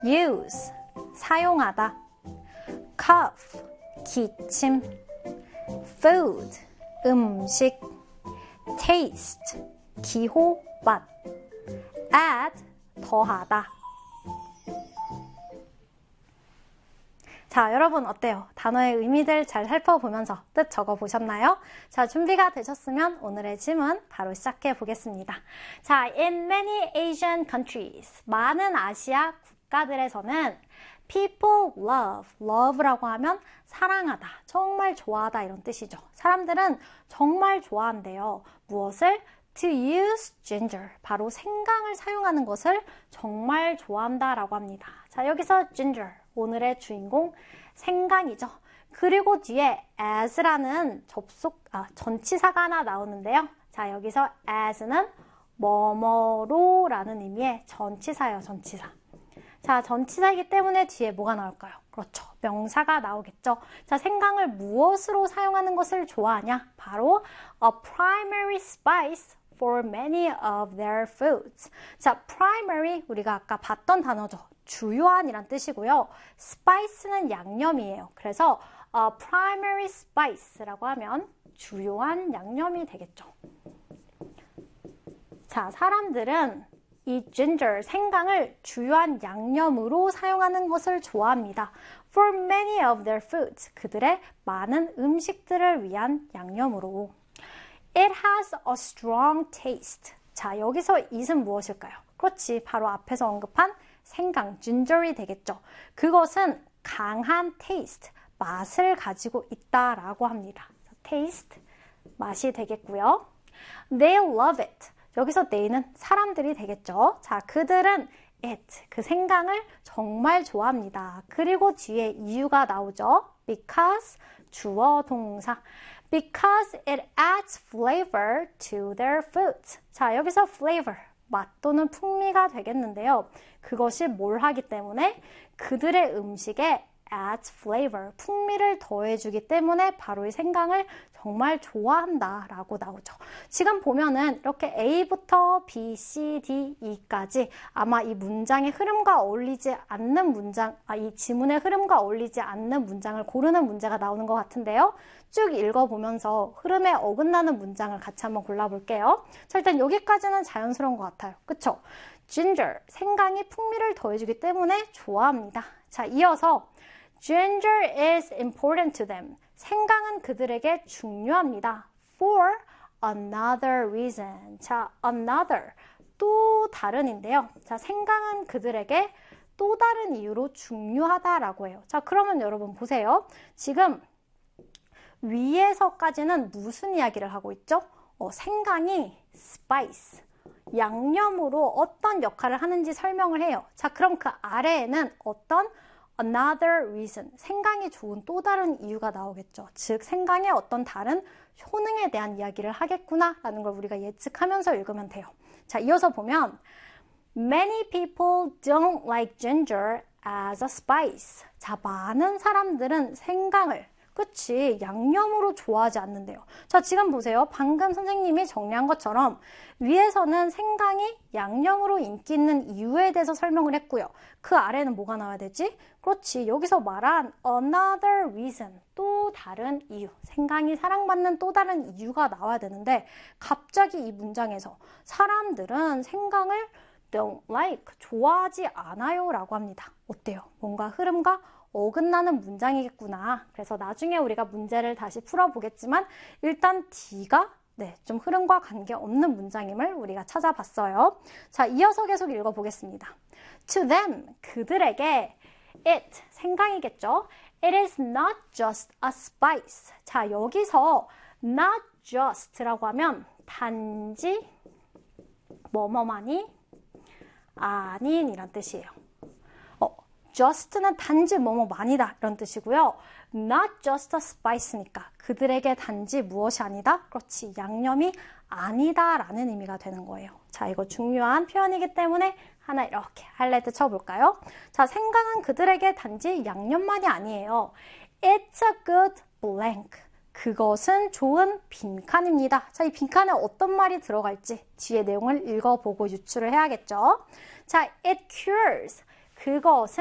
use, 사용하다. cough, 기침. food, 음식. taste, 기호, 맛. add, 더하다. 자, 여러분 어때요? 단어의 의미들 잘 살펴보면서 뜻 적어보셨나요? 자, 준비가 되셨으면 오늘의 질문 바로 시작해 보겠습니다. 자, in many Asian countries, 많은 아시아 국가들에서는 people love라고 하면 사랑하다, 정말 좋아하다 이런 뜻이죠. 사람들은 정말 좋아한대요. 무엇을? To use ginger, 바로 생강을 사용하는 것을 정말 좋아한다 라고 합니다. 자, 여기서 ginger, 오늘의 주인공 생강이죠. 그리고 뒤에 as라는 전치사가 하나 나오는데요. 자, 여기서 as는 뭐뭐로 라는 의미의 전치사예요, 전치사. 자, 전치사이기 때문에 뒤에 뭐가 나올까요? 그렇죠. 명사가 나오겠죠. 자, 생강을 무엇으로 사용하는 것을 좋아하냐? 바로 a primary spice for many of their foods. 자, primary 우리가 아까 봤던 단어죠. 주요한이란 뜻이고요. spice는 양념이에요. 그래서 primary spice라고 하면 주요한 양념이 되겠죠. 자, 사람들은 이 ginger, 생강을 주요한 양념으로 사용하는 것을 좋아합니다. For many of their foods, 그들의 많은 음식들을 위한 양념으로. It has a strong taste. 자, 여기서 it은 무엇일까요? 그렇지, 바로 앞에서 언급한 생강, ginger이 되겠죠. 그것은 강한 taste, 맛을 가지고 있다라고 합니다. taste, 맛이 되겠고요. They love it. 여기서 they는 사람들이 되겠죠. 자, 그들은 it, 그 생강을 정말 좋아합니다. 그리고 뒤에 이유가 나오죠. because, 주어, 동사. Because it adds flavor to their foods. 자, 여기서 flavor, 맛 또는 풍미가 되겠는데요. 그것이 뭘 하기 때문에? 그들의 음식에 adds flavor, 풍미를 더해주기 때문에 바로 이 생강을 정말 좋아한다 라고 나오죠. 지금 보면은 이렇게 A부터 B, C, D, E까지 아마 이 문장의 흐름과 어울리지 않는 문장, 이 지문의 흐름과 어울리지 않는 문장을 고르는 문제가 나오는 것 같은데요. 쭉 읽어보면서 흐름에 어긋나는 문장을 같이 한번 골라볼게요. 자, 일단 여기까지는 자연스러운 것 같아요. 그쵸? ginger, 생강이 풍미를 더해주기 때문에 좋아합니다. 자, 이어서 ginger is important to them. 생강은 그들에게 중요합니다. For another reason. 자, another, 또 다른인데요. 자, 생강은 그들에게 또 다른 이유로 중요하다라고 해요. 자, 그러면 여러분 보세요. 지금 위에서까지는 무슨 이야기를 하고 있죠? 생강이 spice, 양념으로 어떤 역할을 하는지 설명을 해요. 자, 그럼 그 아래에는 어떤 another reason, 생강이 좋은 또 다른 이유가 나오겠죠. 즉, 생강의 어떤 다른 효능에 대한 이야기를 하겠구나 라는 걸 우리가 예측하면서 읽으면 돼요. 자, 이어서 보면 Many people don't like ginger as a spice. 자, 많은 사람들은 생강을 그치, 양념으로 좋아하지 않는데요. 자, 지금 보세요. 방금 선생님이 정리한 것처럼 위에서는 생강이 양념으로 인기 있는 이유에 대해서 설명을 했고요. 그 아래는 뭐가 나와야 되지? 그렇지, 여기서 말한 another reason, 또 다른 이유, 생강이 사랑받는 또 다른 이유가 나와야 되는데 갑자기 이 문장에서 사람들은 생강을 don't like, 좋아하지 않아요 라고 합니다. 어때요? 뭔가 흐름과 어긋나는 문장이겠구나. 그래서 나중에 우리가 문제를 다시 풀어보겠지만 일단 D가 좀 흐름과 관계없는 문장임을 우리가 찾아봤어요. 자, 이어서 계속 읽어보겠습니다. To them, 그들에게 it, 생강이겠죠. It is not just a spice. 자, 여기서 not just라고 하면 단지 뭐뭐만이 아닌 이란 뜻이에요. just는 단지 뭐뭐만이다 이런 뜻이고요. not just a spice니까 그들에게 단지 무엇이 아니다? 그렇지, 양념이 아니다 라는 의미가 되는 거예요. 자, 이거 중요한 표현이기 때문에 하나 이렇게 하이라이트 쳐볼까요? 자, 생강은 그들에게 단지 양념만이 아니에요. It's a good blank. 그것은 좋은 빈칸입니다. 자, 이 빈칸에 어떤 말이 들어갈지 뒤에 내용을 읽어보고 유추를 해야겠죠. 자, it cures. 그것은